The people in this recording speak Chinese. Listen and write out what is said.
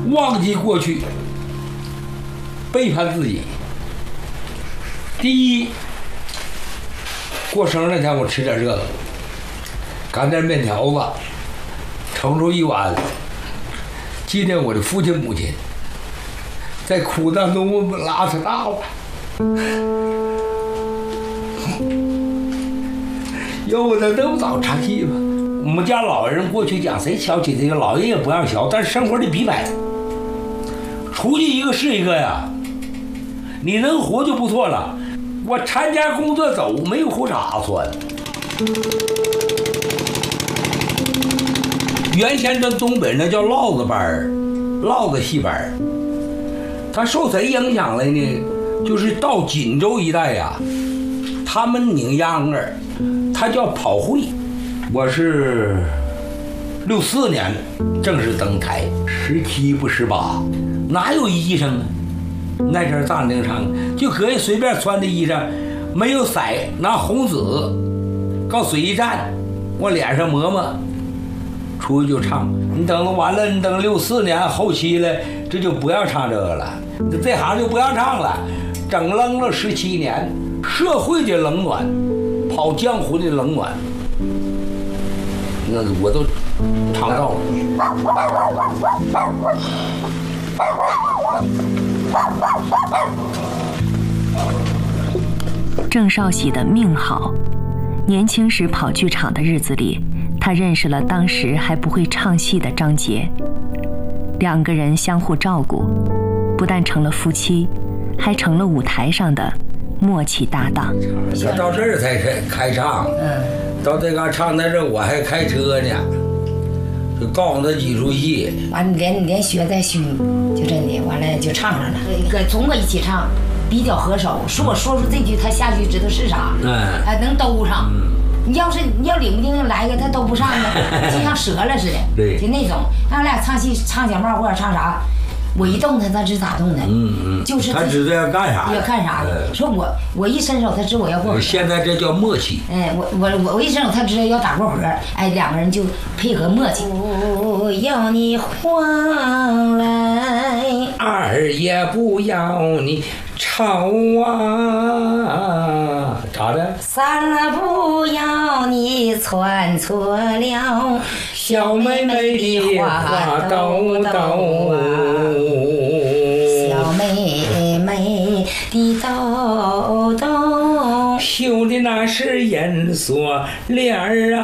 忘记过去，背叛自己。第一，过生日那天我吃点这个，擀点面条子，盛出一碗，纪念我的父亲母亲，在苦难中我们拉扯大了。要不能这么早唱戏吧？我们家老人过去讲，谁瞧起这个老人也不让瞧，但是生活的逼迫，出去一个是一个呀。你能活就不错了。我参加工作走，没有裤衩穿。原先这东北那叫烙子班儿，烙子戏班儿。他受谁影响了呢？就是到锦州一带呀，他们拧秧歌，他叫跑会。我是64年正式登台，17不18，哪有衣裳啊？那阵大宁唱就可以随便穿的衣裳，没有色，拿红纸告水一蘸，我脸上抹抹，出去就唱。你等着完了，你等64年后期了，这就不要唱这个了，这行就不要唱了。整愣了17年，社会的冷暖，跑江湖的冷暖，那我都尝到了。 郑少喜的命好，年轻时跑剧场的日子里，他认识了当时还不会唱戏的张杰，两个人相互照顾，不但成了夫妻，还成了舞台上的默契搭档。 他到这儿才开唱，到这嘎唱在这我还开车呢，就告诉他几出戏， 完连学带虚，就真的完了就唱上了，跟总哥一起唱，比较合手。说出这句，他下句知道是啥，还能兜上。你要领不定来个他兜不上呢，就像折了似的， 对， 就那种。俺俩唱戏唱小帽或者唱啥，我一动他知咋动的，就是他知道要干啥， 要干啥。说我一伸手，他知我要过河。 现在这叫默契。 我一伸手，他知道要打过河。两个人就配合默契。不要你慌来， 二也不要你吵啊，咋的？ 三不要你窜错了， 小妹妹的花兜兜啊， 小妹妹的兜兜， 绣的那是银锁链儿啊。